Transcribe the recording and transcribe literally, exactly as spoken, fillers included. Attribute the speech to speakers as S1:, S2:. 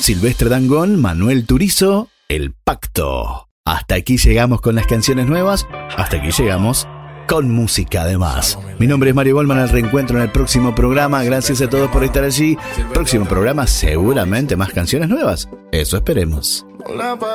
S1: Silvestre Dangond, Manuel Turizo, El Pacto. Hasta aquí llegamos con las canciones nuevas. Hasta aquí llegamos con música además. Mi nombre es Mario Goldman, al reencuentro en el próximo programa. Gracias a todos por estar allí. Próximo programa, seguramente más canciones nuevas. Eso esperemos.